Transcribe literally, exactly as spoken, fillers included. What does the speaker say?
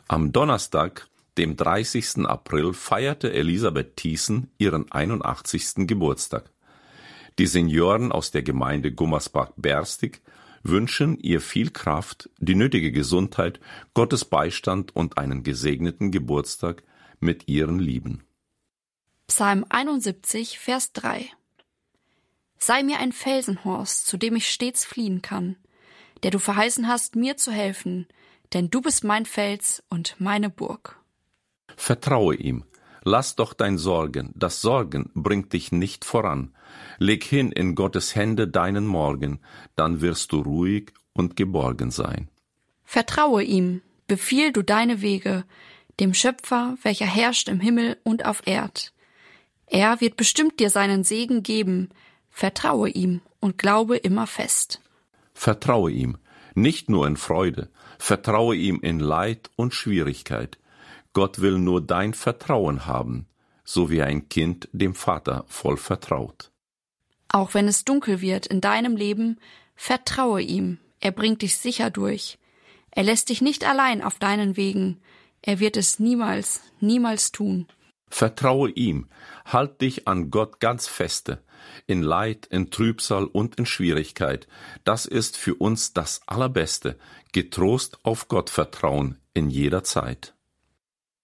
Am Donnerstag, dem dreißigsten April, feierte Elisabeth Thiessen ihren einundachtzigsten Geburtstag. Die Senioren aus der Gemeinde Gummersbach-Berstig wünschen ihr viel Kraft, die nötige Gesundheit, Gottes Beistand und einen gesegneten Geburtstag mit ihren Lieben. Psalm einundsiebzig, Vers drei. Sei mir ein Felsenhorst, zu dem ich stets fliehen kann, der du verheißen hast, mir zu helfen, denn du bist mein Fels und meine Burg. Vertraue ihm. Lass doch dein Sorgen, das Sorgen bringt dich nicht voran. Leg hin in Gottes Hände deinen Morgen, dann wirst du ruhig und geborgen sein. Vertraue ihm, befiehl du deine Wege, dem Schöpfer, welcher herrscht im Himmel und auf Erd. Er wird bestimmt dir seinen Segen geben. Vertraue ihm und glaube immer fest. Vertraue ihm, nicht nur in Freude, vertraue ihm in Leid und Schwierigkeit. Gott will nur dein Vertrauen haben, so wie ein Kind dem Vater voll vertraut. Auch wenn es dunkel wird in deinem Leben, vertraue ihm. Er bringt dich sicher durch. Er lässt dich nicht allein auf deinen Wegen. Er wird es niemals, niemals tun. Vertraue ihm, halt dich an Gott ganz feste, in Leid, in Trübsal und in Schwierigkeit. Das ist für uns das Allerbeste, getrost auf Gott vertrauen in jeder Zeit.